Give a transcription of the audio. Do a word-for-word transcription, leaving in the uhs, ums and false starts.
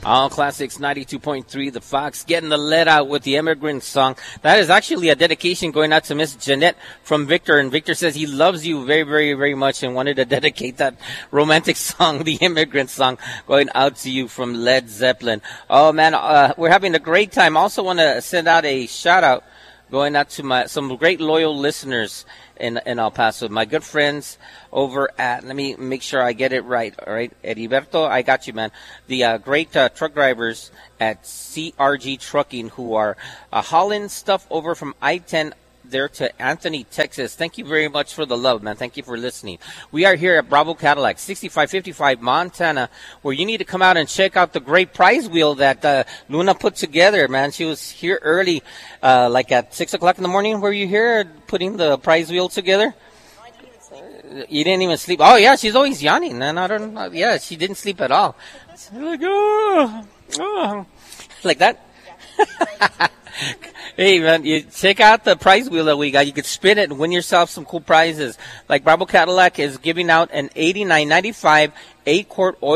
All Classics ninety-two point three, The Fox, getting the lead out with the Immigrant Song. That is actually a dedication going out to Miss Jeanette from Victor. And Victor says he loves you very, very, very much and wanted to dedicate that romantic song, the Immigrant Song, going out to you from Led Zeppelin. Oh, man, uh, we're having a great time. Also want to send out a shout-out going out to my some great loyal listeners in in El Paso. My good friends over at, let me make sure I get it right, all right? Heriberto, I got you, man. The uh, great uh, truck drivers at C R G Trucking who are uh, hauling stuff over from I ten there to Anthony, Texas. Thank you very much for the love, man. Thank you for listening. We are here at Bravo Cadillac, sixty-five fifty-five Montana, where you need to come out and check out the great prize wheel that uh, Luna put together, man. She was here early, uh, like at six o'clock in the morning. Were you here putting the prize wheel together? You didn't even sleep. Oh, yeah, she's always yawning, and I don't know. Yeah, she didn't sleep at all. Like, oh, oh. Like that? Hey, man, you check out the prize wheel that we got. You could spin it and win yourself some cool prizes. Like Bravo Cadillac is giving out an eighty-nine ninety-five eight-quart oil